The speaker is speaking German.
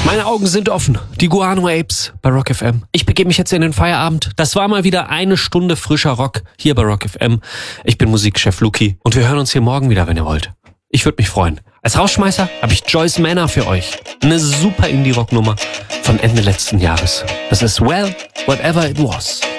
Meine Augen sind offen. Die Guano Apes bei Rock FM. Ich begebe mich jetzt in den Feierabend. Das war mal wieder eine Stunde frischer Rock hier bei Rock FM. Ich bin Musikchef Luki und wir hören uns hier morgen wieder, wenn ihr wollt. Ich würde mich freuen. Als Rausschmeißer habe ich Joyce Manor für euch. Eine super Indie-Rock-Nummer von Ende letzten Jahres. Das ist Well, Whatever It Was.